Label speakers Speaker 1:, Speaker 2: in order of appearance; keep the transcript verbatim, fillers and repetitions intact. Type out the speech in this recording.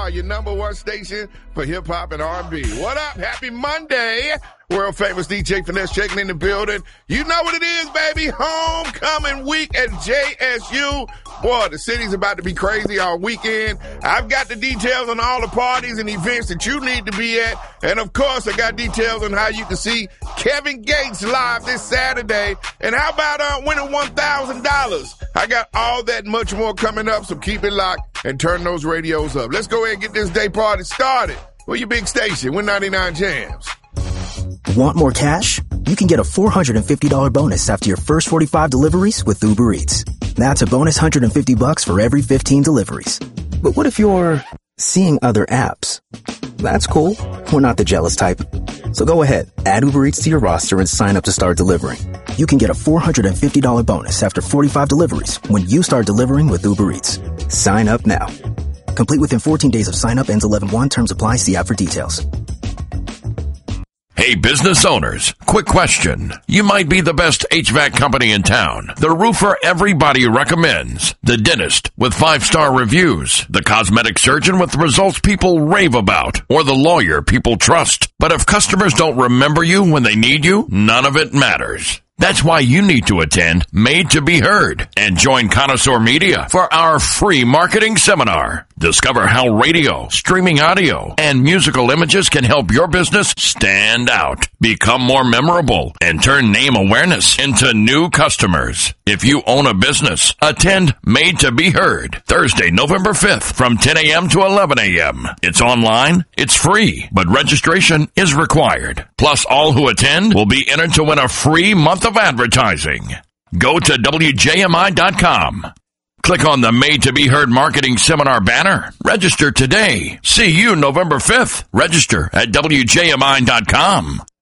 Speaker 1: are, your number one station for hip-hop and R and B. What up? Happy Monday. World-famous D J Finesse checking in the building. You know what it is, baby. Homecoming week at J S U. Boy, the city's about to be crazy all weekend. I've got the details on all the parties and events that you need to be at. And, of course, I got details on how you can see Kevin Gates live this Saturday. And how about uh, winning one thousand dollars? I got all that and much more coming up, so keep it locked and turn those radios up. Let's go ahead and get this day party started. Well, your big station, one ninety-nine Jams.
Speaker 2: Want more cash? You can get a four hundred fifty dollars bonus after your first forty-five deliveries with Uber Eats. That's a bonus one hundred fifty bucks for every fifteen deliveries. But what if you're seeing other apps? That's cool. We're not the jealous type. So go ahead, add Uber Eats to your roster and sign up to start delivering. You can get a four hundred fifty dollars bonus after forty-five deliveries when you start delivering with Uber Eats. Sign up now. Complete within fourteen days of sign up, ends eleven one. Terms apply. See app for details.
Speaker 3: Hey, business owners, quick question. You might be the best H V A C company in town, the roofer everybody recommends, the dentist with five-star reviews, the cosmetic surgeon with results people rave about, or the lawyer people trust. But if customers don't remember you when they need you, none of it matters. That's why you need to attend Made to Be Heard and join Connoisseur Media for our free marketing seminar. Discover how radio, streaming audio, and musical images can help your business stand out, become more memorable, and turn name awareness into new customers. If you own a business, attend Made to Be Heard Thursday, November fifth from ten a.m. to eleven a.m. It's online, it's free, but registration is required. Plus, all who attend will be entered to win a free month of advertising. Go to W J M I dot com. Click on the Made to Be Heard Marketing Seminar banner. Register today. See you November fifth. Register at W J M I dot com.